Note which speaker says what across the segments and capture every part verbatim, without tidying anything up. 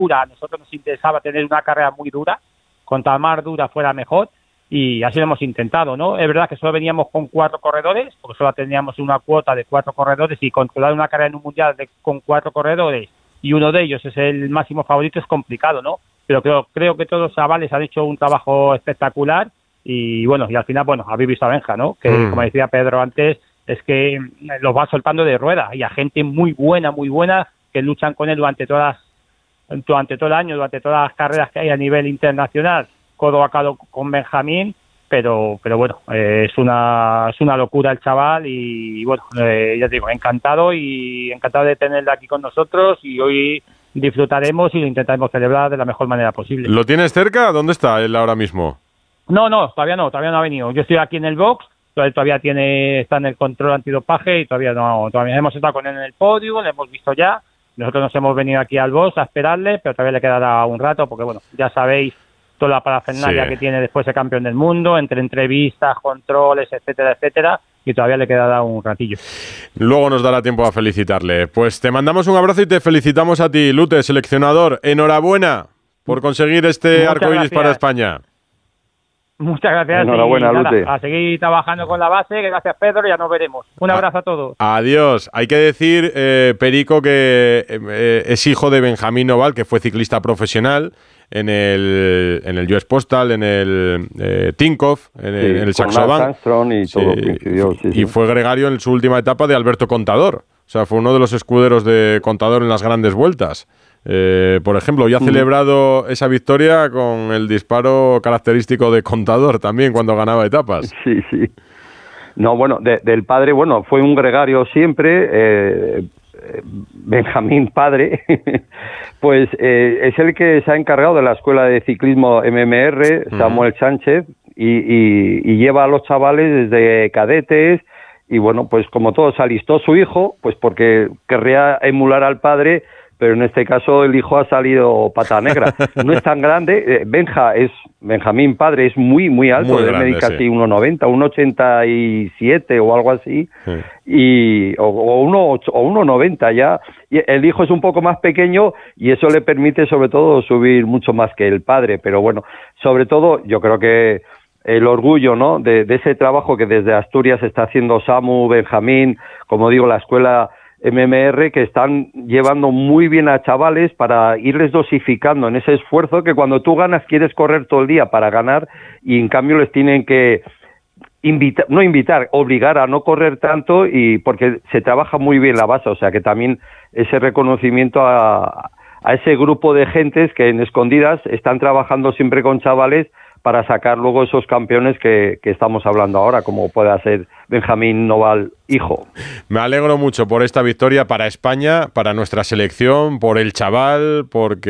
Speaker 1: locura. A nosotros nos interesaba tener una carrera muy dura, cuanta más dura fuera mejor, y así lo hemos intentado, ¿no? Es verdad que solo veníamos con cuatro corredores, porque solo teníamos una cuota de cuatro corredores, y controlar una carrera en un mundial de, con cuatro corredores, y uno de ellos es el máximo favorito, es complicado, ¿no? Pero creo, creo que todos los chavales han hecho un trabajo espectacular, y bueno, y al final, bueno, habéis visto a Benja, ¿no? Que, mm. como decía Pedro antes, es que los va soltando de rueda, y a gente muy buena, muy buena, que luchan con él durante todas, durante todo el año, durante todas las carreras que hay a nivel internacional, codo a codo con Benjamín, pero pero bueno, eh, es una es una locura el chaval, y, y bueno, eh, ya te digo, encantado y encantado de tenerlo aquí con nosotros, y hoy disfrutaremos y lo intentaremos celebrar de la mejor manera posible.
Speaker 2: ¿Lo tienes cerca? ¿Dónde está él ahora mismo?
Speaker 1: No, no, todavía no, todavía no ha venido. Yo estoy aquí en el box, él todavía tiene, está en el control antidopaje y todavía no, todavía hemos estado con él en el podio, lo hemos visto ya. Nosotros nos hemos venido aquí al box a esperarle, pero todavía le quedará un rato, porque bueno, ya sabéis toda la parafernalia sí. que tiene después de campeón del mundo, entre entrevistas, controles, etcétera, etcétera, y todavía le quedará un ratillo.
Speaker 2: Luego nos dará tiempo a felicitarle. Pues te mandamos un abrazo y te felicitamos a ti, Lute, seleccionador. Enhorabuena por conseguir este arcoíris para España.
Speaker 1: Muchas gracias.
Speaker 3: Enhorabuena,
Speaker 1: nada,
Speaker 3: Lute.
Speaker 1: A seguir trabajando con la base. Gracias, Pedro. Ya nos veremos. Un abrazo a, a todos.
Speaker 2: Adiós. Hay que decir, eh, Perico, que eh, es hijo de Benjamín Noval, que fue ciclista profesional en el, en el U S Postal, en el eh, Tinkoff, en el, sí, en el Saxo Bank.
Speaker 3: Y,
Speaker 2: sí,
Speaker 3: todo coincidió, sí,
Speaker 2: y
Speaker 3: sí.
Speaker 2: fue gregario en su última etapa de Alberto Contador. O sea, fue uno de los escuderos de Contador en las grandes vueltas. Eh, por ejemplo, hoy ha celebrado esa victoria con el disparo característico de Contador también cuando ganaba etapas.
Speaker 3: Sí, sí. No, bueno, de, del padre, bueno, fue un gregario siempre, eh, Benjamín padre, pues eh, es el que se ha encargado de la escuela de ciclismo M M R, Samuel uh-huh. Sánchez, y, y, y lleva a los chavales desde cadetes, y bueno, pues como todo, se alistó su hijo, pues porque querría emular al padre, pero en este caso el hijo ha salido pata negra. No es tan grande, eh, Benja es, Benjamín padre es muy, muy alto,
Speaker 2: muy
Speaker 3: debe
Speaker 2: grande,
Speaker 3: medir casi
Speaker 2: sí.
Speaker 3: uno noventa, uno ochenta y siete o algo así, sí. y o, o uno o uno noventa ya. Y el hijo es un poco más pequeño y eso le permite sobre todo subir mucho más que el padre, pero bueno, sobre todo yo creo que el orgullo, ¿no?, de, de ese trabajo que desde Asturias está haciendo Samu, Benjamín, como digo, la escuela M M R, que están llevando muy bien a chavales para irles dosificando en ese esfuerzo que cuando tú ganas quieres correr todo el día para ganar, y en cambio les tienen que invitar, no invitar, obligar a no correr tanto, y porque se trabaja muy bien la base, o sea que también ese reconocimiento a, a ese grupo de gentes que en escondidas están trabajando siempre con chavales para sacar luego esos campeones que, que estamos hablando ahora, como pueda ser Benjamín Noval, hijo.
Speaker 2: Me alegro mucho por esta victoria para España, para nuestra selección, por el chaval, porque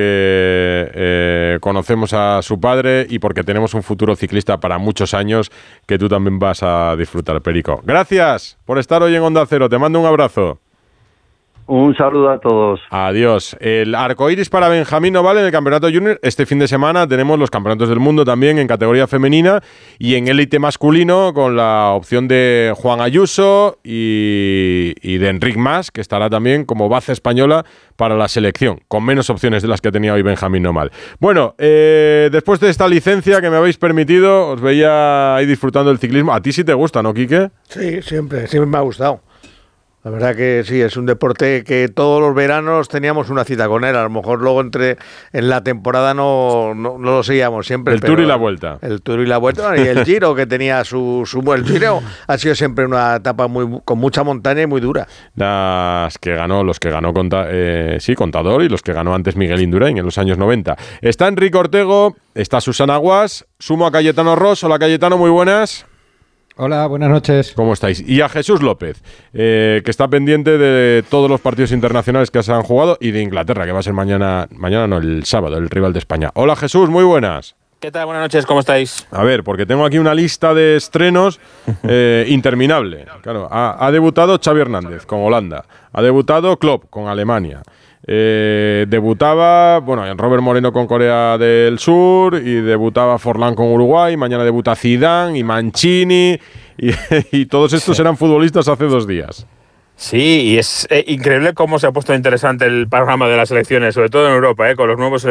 Speaker 2: eh, conocemos a su padre y porque tenemos un futuro ciclista para muchos años que tú también vas a disfrutar, Perico. Gracias por estar hoy en Onda Cero. Te mando un abrazo.
Speaker 3: Un saludo a todos.
Speaker 2: Adiós. El arcoíris para Benjamín Noval en el Campeonato Junior. Este fin de semana tenemos los Campeonatos del Mundo también en categoría femenina y en élite masculino con la opción de Juan Ayuso y, y de Enric Mas, que estará también como base española para la selección, con menos opciones de las que tenía hoy Benjamín Noval. Bueno, eh, después de esta licencia que me habéis permitido, os veía ahí disfrutando del ciclismo. A ti sí te gusta, ¿no, Quique?
Speaker 4: Sí, siempre, siempre me ha gustado. La verdad que sí, es un deporte que todos los veranos teníamos una cita con él. A lo mejor luego entre en la temporada no, no, no lo seguíamos siempre.
Speaker 2: El Tour y la Vuelta.
Speaker 4: El Tour y la Vuelta. Y el Giro, que tenía su, su... El Giro ha sido siempre una etapa muy con mucha montaña y muy dura.
Speaker 2: Las que ganó, los que ganó conta, eh, sí, Contador, y los que ganó antes Miguel Indurain en los años noventa. Está Enrique Ortego, está Susana Guas, sumo a Cayetano Ross. Hola, Cayetano, muy buenas.
Speaker 5: Hola, buenas noches.
Speaker 2: ¿Cómo estáis? Y a Jesús López, eh, que está pendiente de todos los partidos internacionales que se han jugado y de Inglaterra, que va a ser mañana, mañana no, el sábado, el rival de España. Hola Jesús, muy buenas.
Speaker 6: ¿Qué tal? Buenas noches, ¿cómo estáis?
Speaker 2: A ver, porque tengo aquí una lista de estrenos eh, interminable. Claro, ha, ha debutado Xavi Hernández con Holanda, ha debutado Klopp con Alemania. Eh, debutaba, bueno, Robert Moreno con Corea del Sur y debutaba Forlán con Uruguay, mañana debuta Zidane y Mancini y, y todos estos sí. eran futbolistas hace dos días.
Speaker 6: Sí, y es eh, increíble cómo se ha puesto interesante el panorama de las elecciones, sobre todo en Europa, eh, con los nuevos